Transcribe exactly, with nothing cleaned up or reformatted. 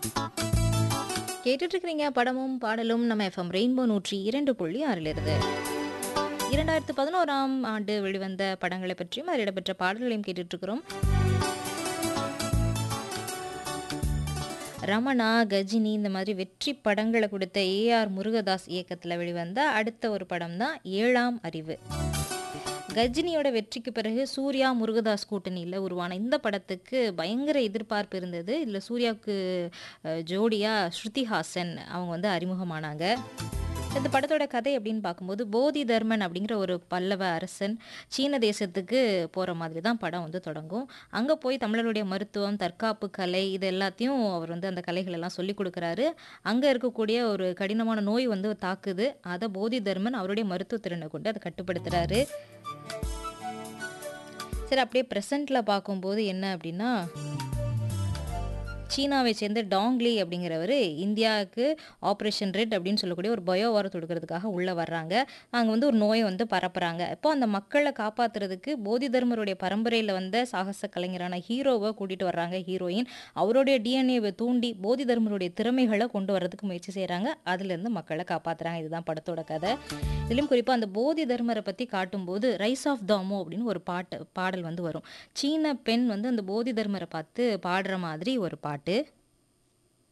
கேட்டுட்டு இருக்கிறீங்க படமும் பாடலும் நம்ம எஃப்எம் ரெயின்போ நூற்றி இரண்டு புள்ளி ஆறில் இருந்து இரண்டாயிரத்து பதினோராம் ஆண்டு வெளிவந்த படங்களை பற்றியும் அதில் இடம்பெற்ற பாடல்களையும் கேட்டுட்டு இருக்கிறோம். ரமணா, கஜினி இந்த மாதிரி வெற்றி படங்களை கொடுத்த ஏஆர் முருகதாஸ் இயக்கத்தில் வெளிவந்த அடுத்த ஒரு படம் தான் ஏழாம் அறிவு. கஜினியோட வெற்றிக்கு பிறகு சூர்யா முருகதாஸ் கூட்டணியில் உருவான இந்த படத்துக்கு பயங்கர எதிர்பார்ப்பு இருந்தது. இதில் சூர்யாவுக்கு அஹ், ஜோடியா ஸ்ருதிஹாசன் அவங்க வந்து அறிமுகமானாங்க. இந்த படத்தோட கதை அப்படின்னு பார்க்கும்போது போதி தர்மன் அப்படிங்கிற ஒரு பல்லவ அரசன் சீன தேசத்துக்கு போகிற மாதிரி தான் படம் வந்து தொடங்கும். அங்கே போய் தமிழருடைய மருத்துவம், தற்காப்பு கலை இது எல்லாத்தையும் அவர் வந்து அந்த கலைகள் எல்லாம் சொல்லி கொடுக்குறாரு. அங்கே இருக்கக்கூடிய ஒரு கடினமான நோய் வந்து தாக்குது. அதை போதி தர்மன் அவருடைய மருத்துவ திறனை கொண்டு அதை கட்டுப்படுத்துறாரு. சரி, அப்படியே ப்ரெசண்ட்டில் பார்க்கும்போது என்ன அப்படின்னா, சீனாவை சேர்ந்த டாங்லி அப்படிங்கிறவர் இந்தியாவுக்கு ஆப்ரேஷன் ரெட் அப்படின்னு சொல்லக்கூடிய ஒரு பயோவாரை தொடுக்கிறதுக்காக உள்ளே வர்றாங்க. அங்கே வந்து ஒரு நோயை வந்து பரப்புகிறாங்க. இப்போ அந்த மக்களை காப்பாற்றுறதுக்கு போதி தர்மருடைய பரம்பரையில் வந்த சாகச கலைஞரான ஹீரோவை கூட்டிகிட்டு வர்றாங்க ஹீரோயின். அவருடைய டிஎன்ஏவை தூண்டி போதி தர்மருடைய திறமைகளை கொண்டு வர்றதுக்கு முயற்சி செய்கிறாங்க. அதுலேருந்து மக்களை காப்பாற்றுறாங்க. இதுதான் படத்தோட கதை. இதுலேயும் குறிப்பாக அந்த போதி தர்மரை பற்றி காட்டும்போது ரைஸ் ஆஃப் தாமோ அப்படின்னு ஒரு பாட்டு பாடல் வந்து வரும். சீன பெண் வந்து அந்த போதி தர்மரை பார்த்து பாடுற மாதிரி ஒரு பாட்டு.